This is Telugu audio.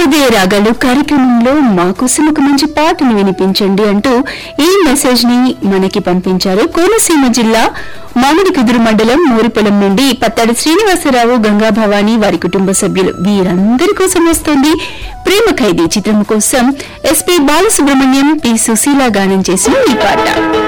హృదయ రాగాలు కార్యక్రమంలో మా కోసం ఒక మంచి పాటను వినిపించండి అంటూ ఈ మెసేజ్ ని మనకి పంపించారు. కోనసీమ జిల్లా మామిడి కుదురు మండలం మూరిపొలం నుండి పత్తాడి శ్రీనివాసరావు, గంగా భవాని, వారి కుటుంబ సభ్యులు. వీరందరి కోసం వస్తోంది ప్రేమ ఖైదీ చిత్రం కోసం ఎస్పీ బాలసుబ్రహ్మణ్యం, పి సుశీల గానం చేసిన ఈ పాట.